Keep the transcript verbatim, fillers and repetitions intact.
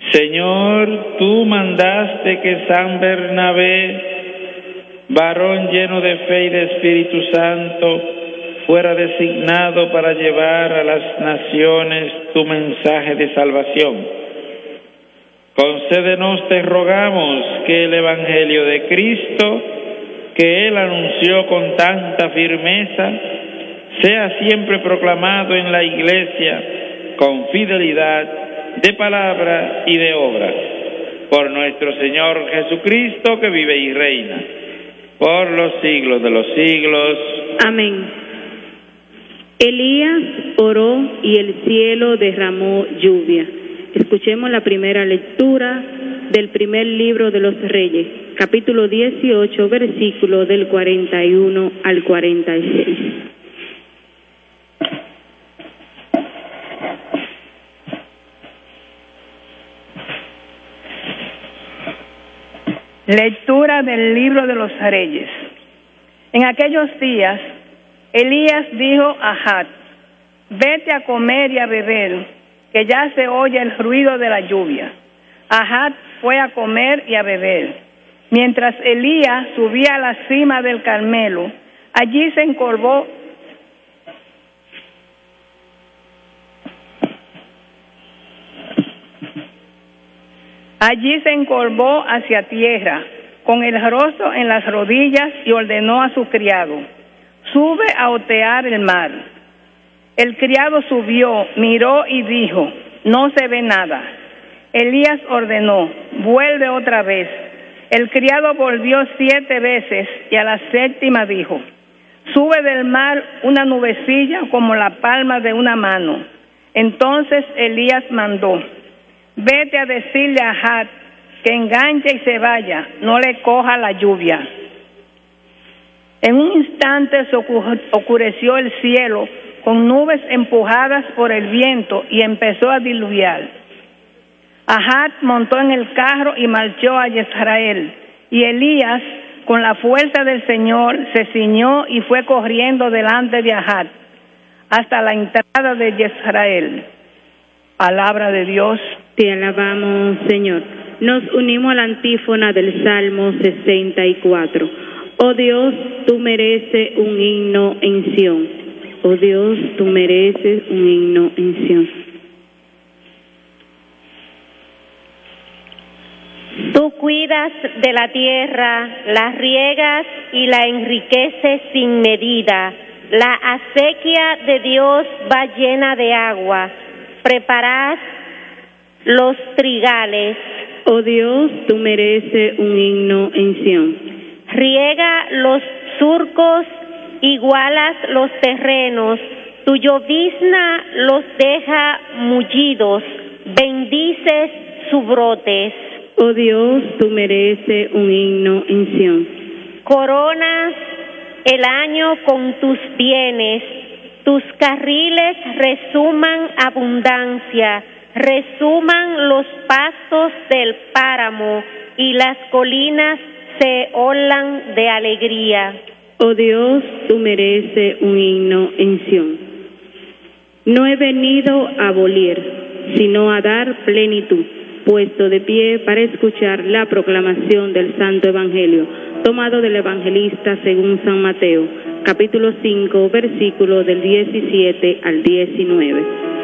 Señor, tú mandaste que San Bernabé, varón lleno de fe y de Espíritu Santo, fuera designado para llevar a las naciones tu mensaje de salvación. Concédenos, te rogamos, que el Evangelio de Cristo, que Él anunció con tanta firmeza, sea siempre proclamado en la Iglesia con fidelidad de palabra y de obra. Por nuestro Señor Jesucristo, que vive y reina por los siglos de los siglos. Amén. Elías oró y el cielo derramó lluvia. Escuchemos la primera lectura del primer libro de los Reyes, capítulo dieciocho, versículo del cuarenta y uno al cuarenta y seis. Lectura del libro de los Reyes. En aquellos días, Elías dijo a Ahab: vete a comer y a beber, que ya se oye el ruido de la lluvia. Ahab fue a comer y a beber. Mientras Elías subía a la cima del Carmelo, allí se encorvó Allí se encorvó hacia tierra, con el rostro en las rodillas, y ordenó a su criado: sube a otear el mar. El criado subió, miró y dijo: no se ve nada. Elías ordenó: vuelve otra vez. El criado volvió siete veces, y a la séptima dijo: sube del mar una nubecilla como la palma de una mano. Entonces Elías mandó: vete a decirle a Ahab que enganche y se vaya, no le coja la lluvia. En un instante se oscureció el cielo con nubes empujadas por el viento y empezó a diluviar. Ahab montó en el carro y marchó a Jezreel, y Elías, con la fuerza del Señor, se ciñó y fue corriendo delante de Ahab hasta la entrada de Jezreel. Palabra de Dios. Te alabamos, Señor. Nos unimos a la antífona del Salmo sesenta y cuatro. Oh Dios, tú mereces un himno en Sión. Oh Dios, tú mereces un himno en Sión. Tú cuidas de la tierra, la riegas y la enriqueces sin medida. La acequia de Dios va llena de agua. Preparad los trigales. Oh Dios, tú mereces un himno en Sión. Riega los surcos, igualas los terrenos, tu llovizna los deja mullidos, bendices sus brotes. Oh Dios, tú mereces un himno en Sión. Coronas el año con tus bienes, tus carriles resuman abundancia, resuman los pastos del páramo y las colinas se olan de alegría. Oh Dios, tú mereces un himno en Sión. No he venido a abolir, sino a dar plenitud. Puesto de pie para escuchar la proclamación del Santo Evangelio, tomado del Evangelista según San Mateo, capítulo cinco, versículos del diecisiete al diecinueve.